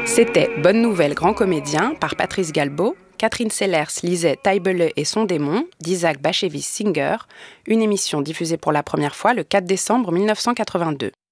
C'était Bonne Nouvelle, Grand Comédien par Patrice Galbaud. Catherine Sellers lisait Taibele et son démon d'Isaac Bashevis Singer, une émission diffusée pour la première fois le 4 décembre 1982.